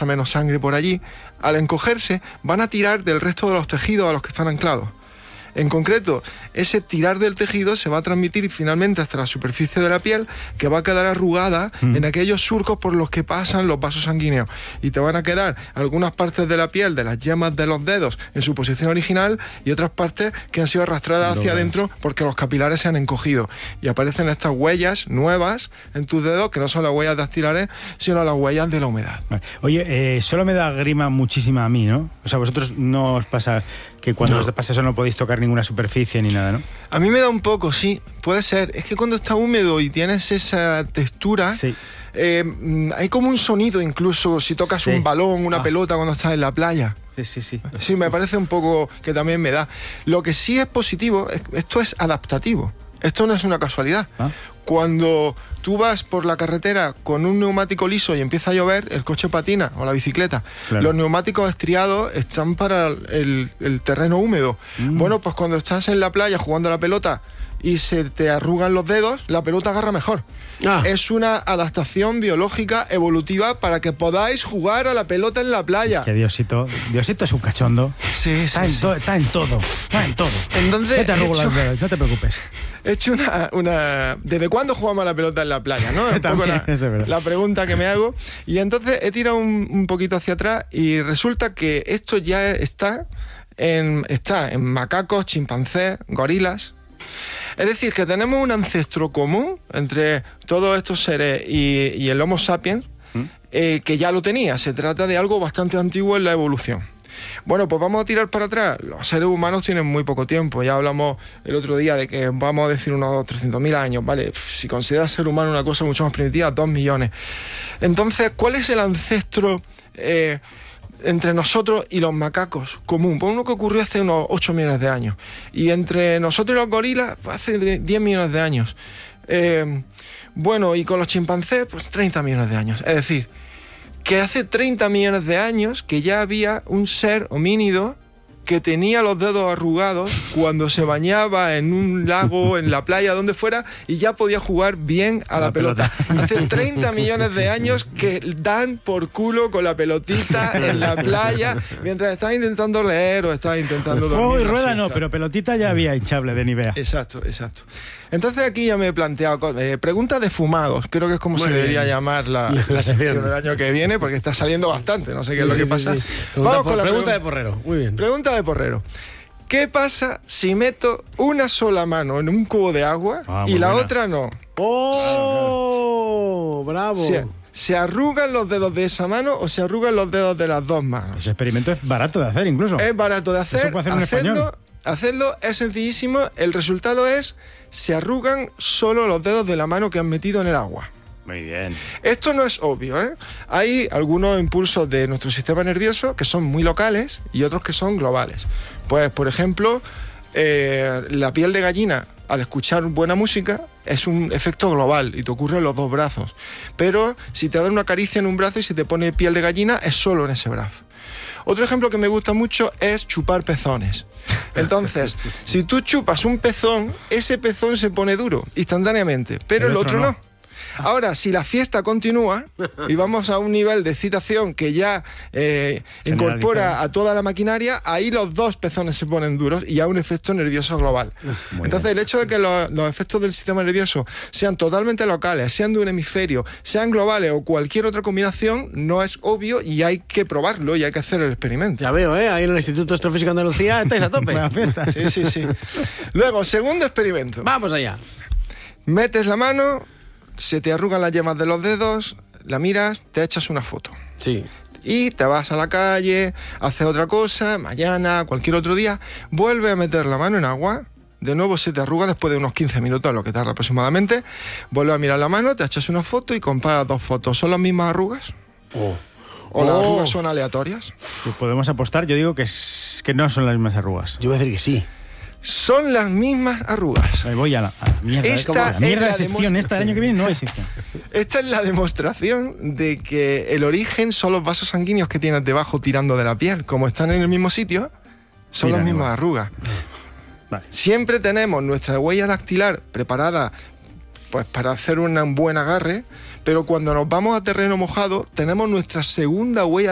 pasa menos sangre por allí, al encogerse van a tirar del resto de los tejidos a los que están anclados. En concreto, ese tirar del tejido se va a transmitir finalmente hasta la superficie de la piel, que va a quedar arrugada en aquellos surcos por los que pasan los vasos sanguíneos. Y te van a quedar algunas partes de la piel, de las yemas de los dedos, en su posición original, y otras partes que han sido arrastradas hacia adentro porque los capilares se han encogido. Y aparecen estas huellas nuevas en tus dedos, que no son las huellas dactilares, sino las huellas de la humedad. Vale. Oye, solo me da grima muchísima a mí, ¿no? O sea, vosotros no os pasa que cuando os pasa eso no podéis tocar ninguna superficie ni nada, ¿no? A mí me da un poco, sí, puede ser. Es que cuando está húmedo y tienes esa textura, sí. Hay como un sonido incluso si tocas un balón, una pelota cuando estás en la playa. Sí. Sí, me parece un poco que también me da. Lo que sí es positivo, esto es adaptativo. Esto no es una casualidad. Cuando tú vas por la carretera con un neumático liso y empieza a llover, el coche patina o la bicicleta. Claro. Los neumáticos estriados están para el terreno húmedo. Bueno, pues cuando estás en la playa jugando a la pelota y se te arrugan los dedos, la pelota agarra mejor. Es una adaptación biológica evolutiva para que podáis jugar a la pelota en la playa. Es que Diosito es un cachondo. Sí. Está en todo. Entonces, no te arrugo los dedos, no te preocupes. He hecho una... ¿Desde cuándo jugamos a la pelota en la playa? ¿No? Es un poco la pregunta que me hago. Y entonces he tirado un poquito hacia atrás y resulta que esto ya está en macacos, chimpancés, gorilas. Es decir, que tenemos un ancestro común entre todos estos seres y el Homo sapiens, que ya lo tenía. Se trata de algo bastante antiguo en la evolución. Bueno, pues vamos a tirar para atrás. Los seres humanos tienen muy poco tiempo. Ya hablamos el otro día de que vamos a decir unos 300.000 años, ¿vale? Si consideras ser humano una cosa mucho más primitiva, 2 millones. Entonces, ¿cuál es el ancestro entre nosotros y los macacos común? Pues uno que ocurrió hace unos 8 millones de años. Y entre nosotros y los gorilas, pues hace 10 millones de años. Bueno, y con los chimpancés, pues 30 millones de años. Es decir, que hace 30 millones de años que ya había un ser homínido que tenía los dedos arrugados cuando se bañaba en un lago, en la playa, donde fuera, y ya podía jugar bien a la pelota. Hace 30 millones de años que dan por culo con la pelotita en la playa mientras están intentando leer o están intentando dormir. Fuego y rueda no, pero pelotita ya había hinchable de Nivea. Exacto. Entonces aquí ya me he planteado preguntas de fumados, creo que es como se debería llamar la sección del año que viene, porque está saliendo bastante, no sé qué es lo que pasa. Vamos con la pregunta de Porrero, muy bien. Pregunta de Porrero. ¿Qué pasa si meto una sola mano en un cubo de agua y la otra no? ¡Oh! ¡Bravo! ¿Se arrugan los dedos de esa mano o se arrugan los dedos de las dos manos? Ese experimento es barato de hacer incluso. Es barato de hacer. Eso puede hacer un español. Hacerlo es sencillísimo. El resultado es: se arrugan solo los dedos de la mano que han metido en el agua. Muy bien. Esto no es obvio, ¿eh? Hay algunos impulsos de nuestro sistema nervioso que son muy locales y otros que son globales. Pues, por ejemplo, la piel de gallina, al escuchar buena música, es un efecto global y te ocurre en los dos brazos. Pero si te dan una caricia en un brazo y se te pone piel de gallina, es solo en ese brazo. Otro ejemplo que me gusta mucho es chupar pezones. Entonces, si tú chupas un pezón, ese pezón se pone duro instantáneamente, pero el otro no. Ahora, si la fiesta continúa y vamos a un nivel de excitación que ya incorpora a toda la maquinaria, ahí los dos pezones se ponen duros y hay un efecto nervioso global. Entonces, el hecho de que los efectos del sistema nervioso sean totalmente locales, sean de un hemisferio, sean globales o cualquier otra combinación, no es obvio y hay que probarlo y hay que hacer el experimento. Ya veo, ahí en el Instituto Astrofísico de Andalucía estáis a tope. Buena fiesta. Sí. Luego, segundo experimento. Vamos allá. Metes la mano, se te arrugan las yemas de los dedos, la miras, te echas una foto. Sí. Y te vas a la calle, haces otra cosa, mañana, cualquier otro día, vuelves a meter la mano en agua, de nuevo se te arruga después de unos 15 minutos, lo que tarda aproximadamente, vuelves a mirar la mano, te echas una foto y comparas dos fotos. ¿Son las mismas arrugas? ¿O las arrugas son aleatorias? Pues podemos apostar, yo digo que no son las mismas arrugas. Yo voy a decir que sí. Son las mismas arrugas. Ahí voy a la mierda. Esta la mierda es de la sección. Esta del año que viene no hay sección. Esta es la demostración de que el origen son los vasos sanguíneos que tienes debajo tirando de la piel. Como están en el mismo sitio, son las mismas arrugas. Vale. Siempre tenemos nuestra huella dactilar preparada pues para hacer un buen agarre, pero cuando nos vamos a terreno mojado tenemos nuestra segunda huella